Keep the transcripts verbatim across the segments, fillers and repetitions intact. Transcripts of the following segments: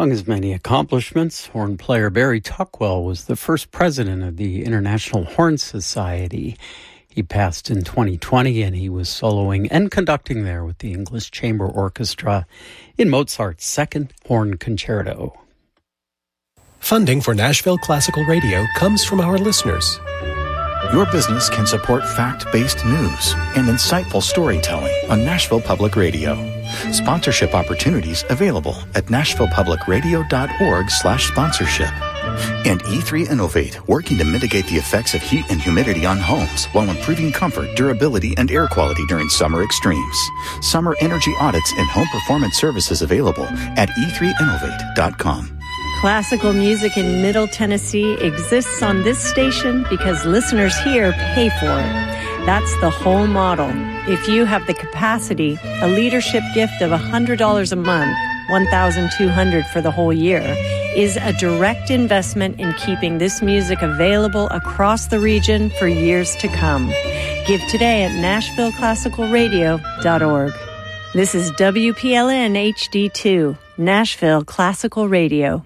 Among his many accomplishments, horn player Barry Tuckwell was the first president of the International Horn Society. He passed in twenty twenty, and he was soloing and conducting there with the English Chamber Orchestra in Mozart's Second Horn Concerto. Funding for Nashville Classical Radio comes from our listeners. Your business can support fact-based news and insightful storytelling on Nashville Public Radio. Sponsorship opportunities available at nashvillepublicradio.org slash sponsorship. And E three Innovate, working to mitigate the effects of heat and humidity on homes while improving comfort, durability, and air quality during summer extremes. Summer energy audits and home performance services available at e three innovate dot com. Classical music in Middle Tennessee exists on this station because listeners here pay for it. That's the whole model. If you have the capacity, a leadership gift of one hundred dollars a month, one thousand two hundred dollars for the whole year, is a direct investment in keeping this music available across the region for years to come. Give today at nashville classical radio dot org. This is W P L N H D two, Nashville Classical Radio.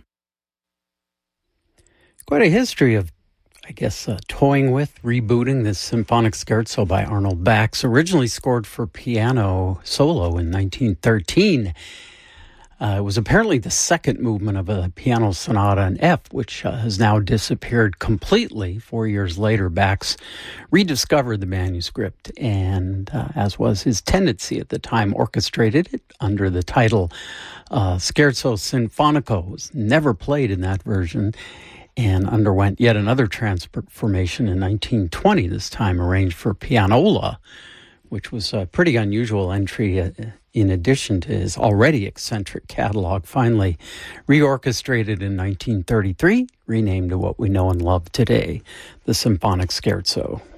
Quite a history of, I guess, uh, toying with, rebooting this symphonic scherzo by Arnold Bax, originally scored for piano solo in nineteen thirteen. Uh, it was apparently the second movement of a piano sonata in F, which uh, has now disappeared completely. Four years later, Bax rediscovered the manuscript and, uh, as was his tendency at the time, orchestrated it under the title uh, Scherzo Sinfonico. It was never played in that version, and underwent yet another transformation in nineteen twenty, this time arranged for pianola, which was a pretty unusual entry uh, in addition to his already eccentric catalog. Finally reorchestrated in nineteen thirty-three, renamed to what we know and love today, the Symphonic Scherzo.